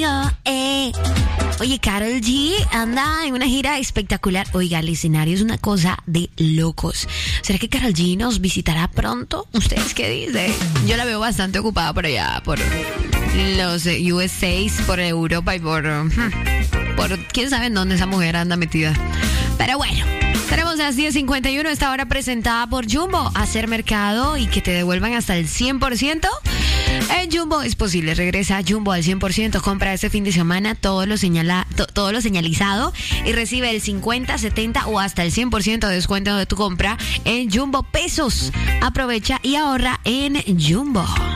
conmigo. Oye, Karol G anda en una gira espectacular. Oiga, el escenario es una cosa de locos. ¿Será que Karol G nos visitará pronto? ¿Ustedes qué dicen? Yo la veo bastante ocupada por allá, por los USA, por Europa y por quién sabe en dónde esa mujer anda metida. Pero bueno, tenemos las 10:51, esta hora presentada por Jumbo. Hacer mercado y que te devuelvan hasta el 100%. En Jumbo es posible. Regresa Jumbo al 100%. Compra este fin de semana todo lo señalizado y recibe el 50, 70 o hasta el 100% de descuento de tu compra en Jumbo Pesos. Aprovecha y ahorra en Jumbo.